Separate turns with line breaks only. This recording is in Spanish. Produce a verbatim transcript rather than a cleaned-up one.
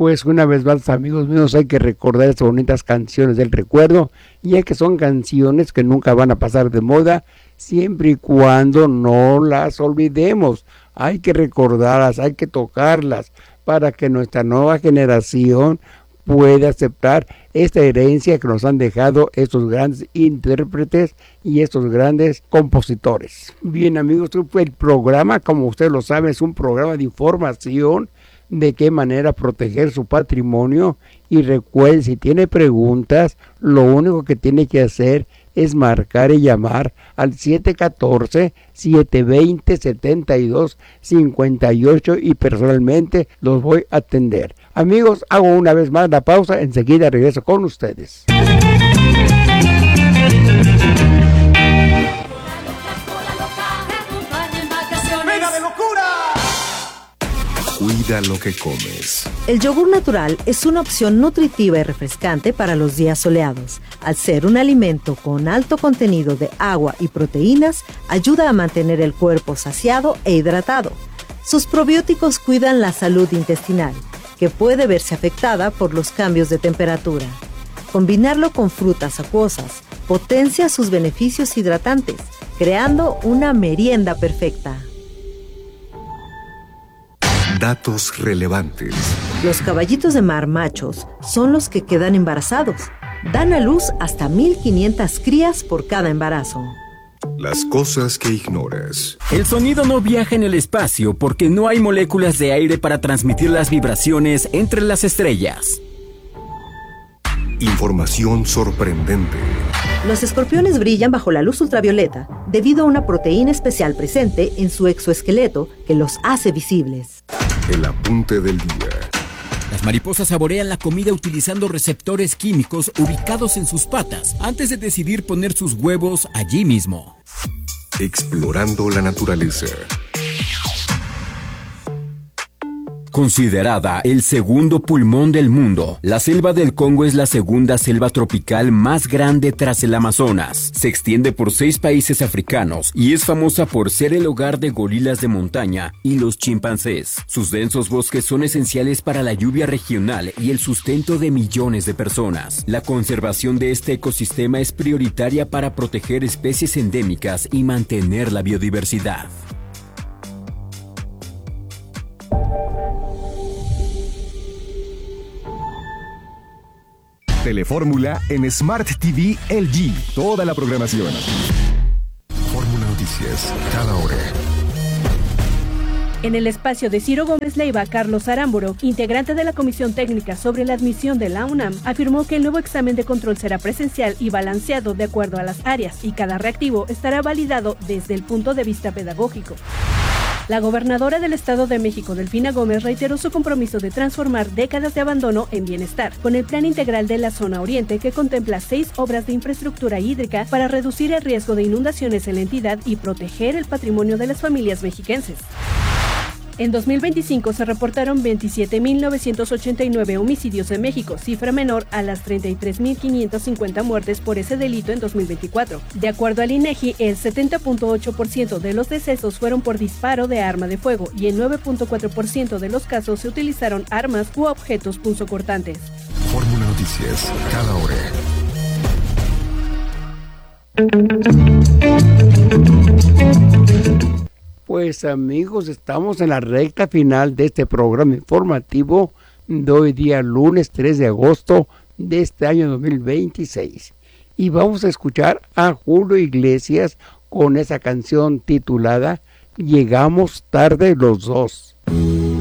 Pues una vez más, amigos míos, hay que recordar estas bonitas canciones del recuerdo, ya que son canciones que nunca van a pasar de moda, siempre y cuando no las olvidemos. Hay que recordarlas, hay que tocarlas, para que nuestra nueva generación pueda aceptar esta herencia que nos han dejado estos grandes intérpretes y estos grandes compositores. Bien, amigos, el programa, como ustedes lo saben, es un programa de información de qué manera proteger su patrimonio, y recuerde, si tiene preguntas, lo único que tiene que hacer es marcar y llamar al siete uno cuatro, siete dos cero, siete dos cinco ocho y personalmente los voy a atender. Amigos, hago una vez más la pausa, enseguida regreso con ustedes.
Cuida lo que comes.
El yogur natural es una opción nutritiva y refrescante para los días soleados. Al ser un alimento con alto contenido de agua y proteínas, ayuda a mantener el cuerpo saciado e hidratado. Sus probióticos cuidan la salud intestinal, que puede verse afectada por los cambios de temperatura. Combinarlo con frutas acuosas potencia sus beneficios hidratantes, creando una merienda perfecta.
Datos relevantes.
Los caballitos de mar machos son los que quedan embarazados. Dan a luz hasta mil quinientas crías por cada embarazo.
Las cosas que ignoras.
El sonido no viaja en el espacio porque no hay moléculas de aire para transmitir las vibraciones entre las estrellas.
Información sorprendente.
Los escorpiones brillan bajo la luz ultravioleta debido a una proteína especial presente en su exoesqueleto que los hace visibles.
El apunte del día.
Las mariposas saborean la comida utilizando receptores químicos ubicados en sus patas antes de decidir poner sus huevos allí mismo.
Explorando la naturaleza.
Considerada el segundo pulmón del mundo, la selva del Congo es la segunda selva tropical más grande tras el Amazonas. Se extiende por seis países africanos y es famosa por ser el hogar de gorilas de montaña y los chimpancés. Sus densos bosques son esenciales para la lluvia regional y el sustento de millones de personas. La conservación de este ecosistema es prioritaria para proteger especies endémicas y mantener la biodiversidad.
Telefórmula en Smart T V L G. Toda la programación.
Fórmula Noticias, cada hora.
En el espacio de Ciro Gómez Leiva, Carlos Aramburu, integrante de la Comisión Técnica sobre la Admisión de la UNAM, afirmó que el nuevo examen de control será presencial y balanceado de acuerdo a las áreas, y cada reactivo estará validado desde el punto de vista pedagógico. La gobernadora del Estado de México, Delfina Gómez, reiteró su compromiso de transformar décadas de abandono en bienestar, con el Plan Integral de la Zona Oriente, que contempla seis obras de infraestructura hídrica para reducir el riesgo de inundaciones en la entidad y proteger el patrimonio de las familias mexiquenses. En dos mil veinticinco se reportaron veintisiete mil novecientos ochenta y nueve homicidios en México, cifra menor a las treinta y tres mil quinientas cincuenta muertes por ese delito en dos mil veinticuatro. De acuerdo al INEGI, el setenta punto ocho por ciento de los decesos fueron por disparo de arma de fuego y en nueve punto cuatro por ciento de los casos se utilizaron armas u objetos punzocortantes.
Fórmula Noticias, cada hora.
Pues amigos, estamos en la recta final de este programa informativo de hoy día lunes tres de agosto de este año dos mil veintiséis. Y vamos a escuchar a Julio Iglesias con esa canción titulada Llegamos tarde los dos.